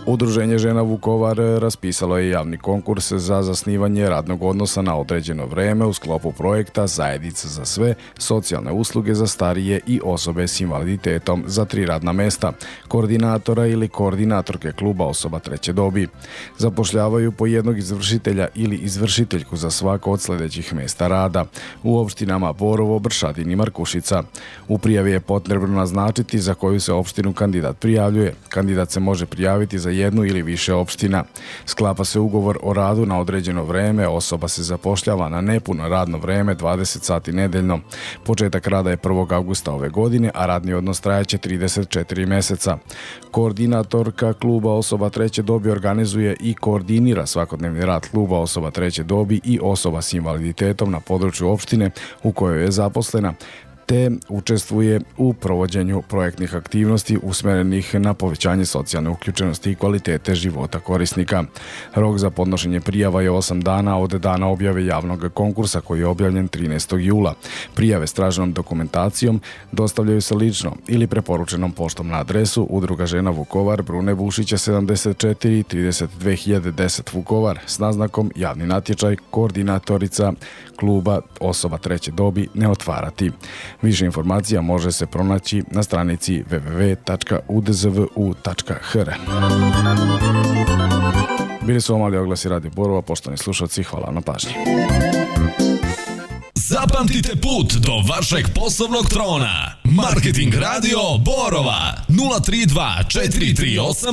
Udruženje žena Vukovar raspisalo je javni konkurs za zasnivanje radnog odnosa na određeno vreme u sklopu projekta Zajednica za sve, socijalne usluge za starije i osobe s invaliditetom za 3 radna mesta, koordinatora ili koordinatorke kluba osoba treće dobi. Zapošljavaju po jednog izvršitelja ili izvršiteljku za svako od sljedećih mesta rada u opštinama Borovo, Bršadin i Markušica. U prijavi je potrebno naznačiti za koju se opštinu kandidat prijavljuje. Kandidat se može prijaviti za jednu ili više opština. Sklapa se ugovor o radu na određeno vreme, osoba se zapošljava na nepuno radno vreme 20 sati nedeljno. Početak rada je 1. avgusta ove godine, a radni odnos trajaće 34 meseca. Koordinatorka kluba osoba treće dobi organizuje i koordinira svakodnevni rad kluba osoba treće dobi i osoba s invaliditetom na području opštine u kojoj je zaposlena, te učestvuje u provođenju projektnih aktivnosti usmerenih na povećanje socijalne uključenosti i kvalitete života korisnika. Rok za podnošenje prijava je 8 dana od dana objave javnog konkursa koji je objavljen 13. jula. Prijave s traženom dokumentacijom dostavljaju se lično ili preporučenom poštom na adresu Udruga žena Vukovar, Brune Bušića 74 32010 Vukovar s naznakom javni natječaj, koordinatorica kluba osoba treće dobi ne otvarati. Više informacija može se pronaći na stranici www.udzvu.hr. Bili su mali oglasi Radio Borova, poštovani slušalci, hvala na pažnji. Zapamtite put do vašeg poslovnog trona. Marketing Radio Borova 032 438